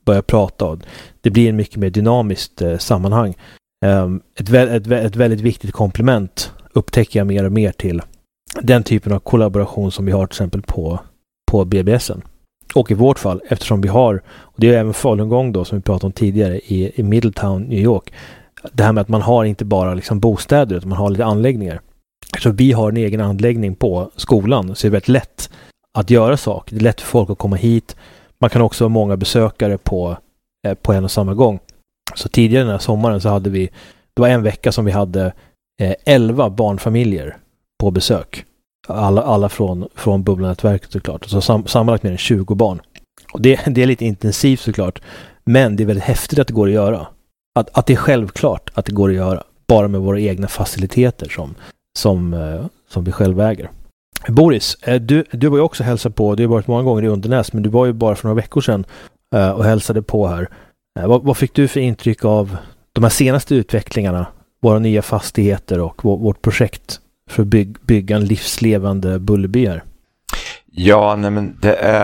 börjar prata. Och det blir en mycket mer dynamiskt sammanhang. Ett väldigt viktigt komplement upptäcker jag mer och mer till den typen av kollaboration som vi har till exempel på BBSen. Och i vårt fall, eftersom vi har, och det är även falungång då som vi pratade om tidigare i Middletown, New York, det här med att man har inte bara liksom bostäder utan man har lite anläggningar. Så vi har en egen anläggning på skolan så det är väldigt lätt att göra saker. Det är lätt för folk att komma hit. Man kan också ha många besökare på en och samma gång. Så tidigare den här sommaren så hade vi, det var en vecka som vi hade 11 barnfamiljer på besök. Alla från Bubblanätverket såklart. Så sammanlagt mer än 20 barn. Och det är lite intensivt såklart. Men det är väldigt häftigt att det går att göra. Att det är självklart att det går att göra. Bara med våra egna faciliteter som vi själva äger. Boris, du var ju också hälsa på. Du har varit många gånger i Undernäs. Men du var ju bara för några veckor sedan och hälsade på här. Vad fick du för intryck av de här senaste utvecklingarna? Våra nya fastigheter och vårt projekt för att bygga en livslevande Bullerby här. Ja, nej, men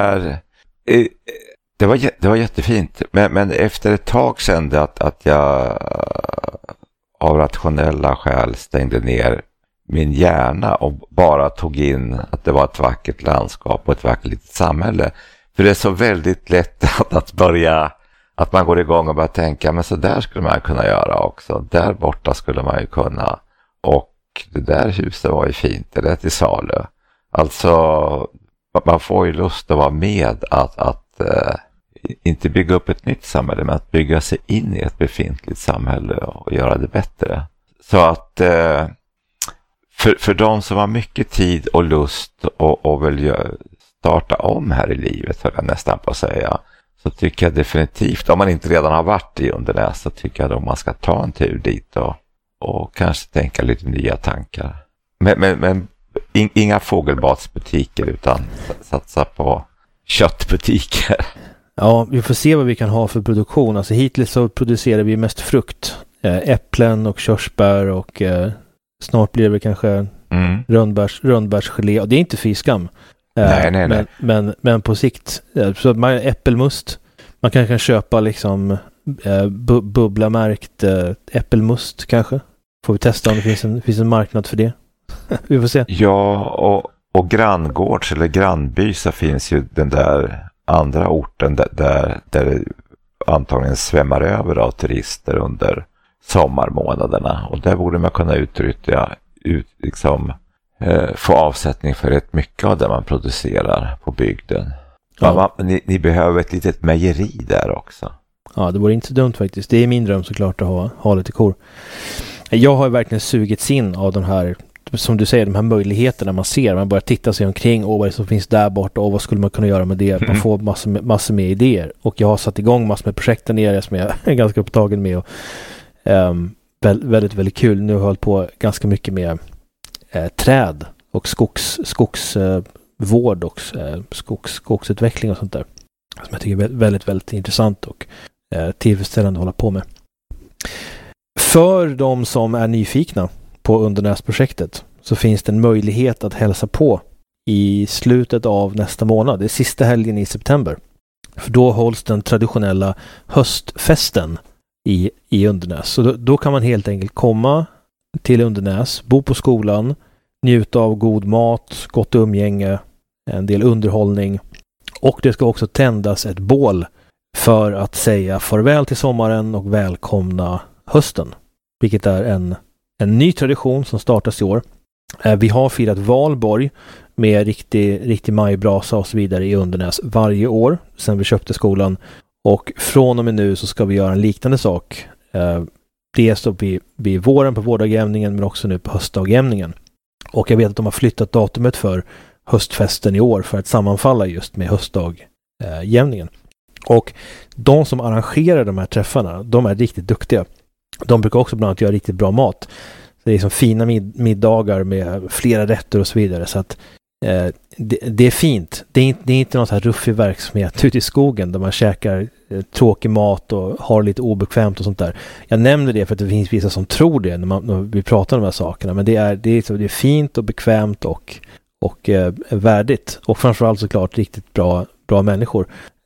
det var jättefint. Men efter ett tag kände att jag av rationella skäl stängde ner min hjärna och bara tog in att det var ett vackert landskap och ett vackert litet samhälle. För det är så väldigt lätt att börja, att man går igång och börjar tänka, men så där skulle man kunna göra också. Där borta skulle man ju kunna. Och det där huset var ju fint, det är till salu. Alltså, man får ju lust att vara med att inte bygga upp ett nytt samhälle, men att bygga sig in i ett befintligt samhälle och göra det bättre. Så att för de som har mycket tid och lust och vill starta om här i livet, för jag nästan på att säga, så tycker jag definitivt, om man inte redan har varit i Undernäs, så tycker jag att man ska ta en tur dit och kanske tänka lite nya tankar. Men inga fågelbatsbutiker utan satsa på köttbutiker. Ja, vi får se vad vi kan ha för produktion. Alltså hittills så producerar vi mest frukt. Äpplen och körsbär och snart blir det kanske rönnbärsgelé. Och det är inte fiskam. Nej. Men på sikt, så man äppelmust. Man kan köpa liksom bubblamärkt äppelmust kanske. Får vi testa om det finns en marknad för det. Vi får se. Ja, och granngårds eller grannby så finns ju den där andra orten där det antagligen svämmar över av turister under sommarmånaderna. Och där borde man kunna få avsättning för rätt mycket av det man producerar på bygden. Ja. Ni behöver ett litet mejeri där också. Ja, det vore inte så dumt faktiskt. Det är min dröm såklart att ha lite kor. Jag har verkligen sugits in av den här, som du säger, de här möjligheterna man ser. Man börjar titta sig omkring och vad det som finns där borta och vad skulle man kunna göra med det. Man får massor med idéer. Och jag har satt igång massor med projekt där nere som jag är ganska upptagen med. Och, väldigt, väldigt kul. Nu har jag hållit på ganska mycket med träd och skogsvård och skogsutveckling och sånt där. Som jag tycker är väldigt, väldigt intressant och tillfredsställande att hålla på med. För de som är nyfikna på Undernäsprojektet så finns det en möjlighet att hälsa på i slutet av nästa månad. Det är sista helgen i september. För då hålls den traditionella höstfesten i Undernäs. Så då kan man helt enkelt komma till Undernäs, bo på skolan, njuta av god mat, gott umgänge, en del underhållning. Och det ska också tändas ett bål för att säga farväl till sommaren och välkomna hösten. Vilket är en ny tradition som startas i år. Vi har firat valborg med riktig majbrasa och så vidare i Undernäs varje år sedan vi köpte skolan. Och från och med nu så ska vi göra en liknande sak. Dels då vid våren på vårdagjämningen men också nu på höstdagjämningen. Och jag vet att de har flyttat datumet för höstfesten i år för att sammanfalla just med höstdagjämningen. Och de som arrangerar de här träffarna, de är riktigt duktiga. De brukar också bland annat göra riktigt bra mat. Det är som fina middagar med flera rätter och så vidare. Så att det är fint. Det är inte någon så här ruffig verksamhet ute i skogen där man käkar tråkig mat och har lite obekvämt och sånt där. Jag nämner det för att det finns vissa som tror det när vi pratar om de här sakerna. Men det är fint och bekvämt och värdigt. Och framförallt såklart riktigt bra människor.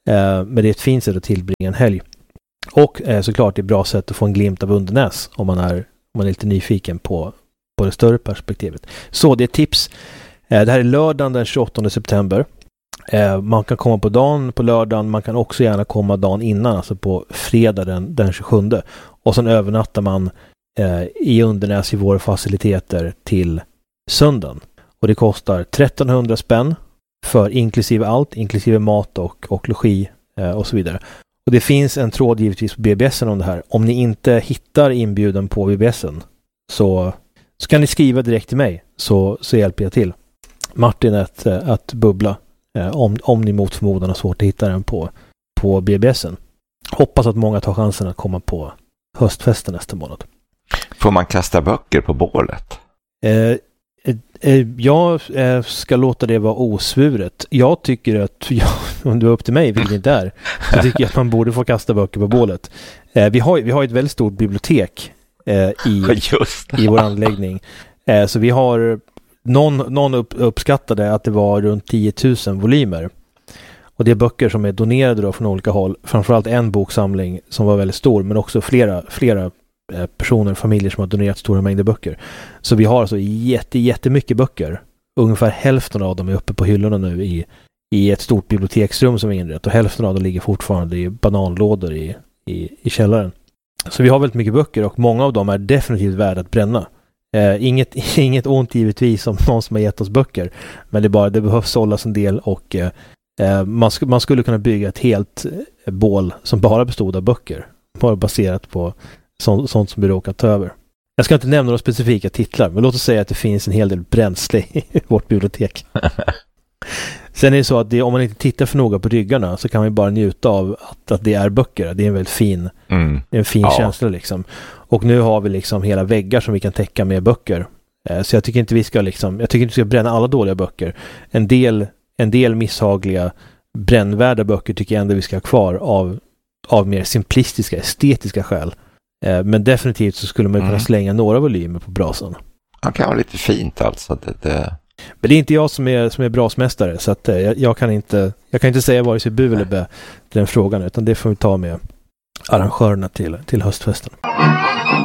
Men det är ett fint sätt att tillbringa en helg. Och såklart det är ett bra sätt att få en glimt av Undernäs om man är lite nyfiken på det större perspektivet. Så det är tips. Det här är lördagen den 28 september. Man kan komma på dagen på lördagen. Man kan också gärna komma dagen innan, alltså på fredag den 27. Och sen övernattar man i Undernäs i våra faciliteter till söndagen. Och det kostar 1300 spänn för inklusive allt, inklusive mat och logi och så vidare. Och det finns en tråd givetvis på BBSen om det här. Om ni inte hittar inbjudan på BBSen så kan ni skriva direkt till mig så hjälper jag till. Martin att bubbla om ni mot förmodan har svårt att hitta den på BBSen. Hoppas att många tar chansen att komma på höstfesten nästa månad. Får man kasta böcker på bålet? Jag ska låta det vara osvuret. Jag tycker att, om du är upp till mig, vilket det inte är, så tycker jag att man borde få kasta böcker på bålet. Vi har ett väldigt stort bibliotek i vår anläggning. Så vi har någon uppskattade att det var runt 10 000 volymer. Och det är böcker som är donerade då från olika håll. Framförallt en boksamling som var väldigt stor, men också flera personer, familjer som har donerat stora mängder böcker. Så vi har alltså jättemycket böcker. Ungefär hälften av dem är uppe på hyllorna nu i ett stort biblioteksrum som är inrett, och hälften av dem ligger fortfarande i bananlådor i källaren. Så vi har väldigt mycket böcker, och många av dem är definitivt värda att bränna. Inget ont givetvis om någon som har gett oss böcker, men det behövs sållas en del, och man skulle kunna bygga ett helt bål som bara bestod av böcker, bara baserat på sånt som vi råkat ta över. Jag ska inte nämna några specifika titlar, men låt oss säga att det finns en hel del bränsle i vårt bibliotek. Sen är det så att om man inte tittar för noga på ryggarna så kan man ju bara njuta av att det är böcker. Det är en väldigt fin känsla liksom. Och nu har vi liksom hela väggar som vi kan täcka med böcker. Så jag tycker inte vi ska bränna alla dåliga böcker. En del misshagliga brännvärda böcker tycker jag ändå vi ska ha kvar av mer simplistiska, estetiska skäl. Men definitivt så skulle man kunna slänga några volymer på brasan. Det kan vara lite fint alltså. Men det är inte jag som är brasmästare, så att jag kan inte säga vare sig bu eller bä till den frågan, utan det får vi ta med arrangörerna till höstfesten.